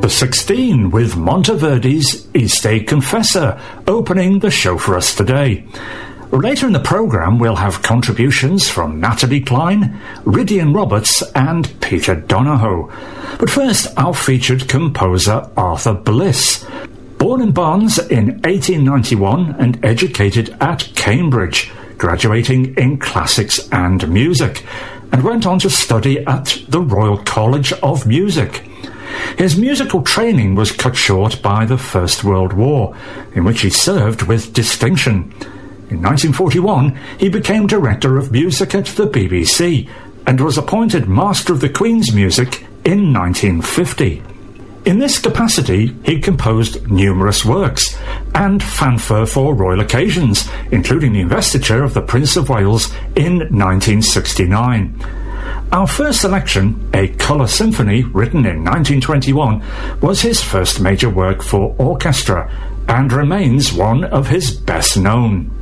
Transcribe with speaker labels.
Speaker 1: The 16 with Monteverdi's Iste Confessor, opening the show for us today. Later in the programme we'll have contributions from Natalie Klein, Rydian Roberts and Peter Donahoe. But first, our featured composer Arthur Bliss. Born in Barnes in 1891 and educated at Cambridge, graduating in classics and music, and went on to study at the Royal College of Music. His musical training was cut short by the First World War, in which he served with distinction. In 1941, he became Director of Music at the BBC and was appointed Master of the Queen's Music in 1950. In this capacity, he composed numerous works and fanfare for royal occasions, including the investiture of the Prince of Wales in 1969. Our first selection, A Colour Symphony, written in 1921, was his first major work for orchestra and remains one of his best known.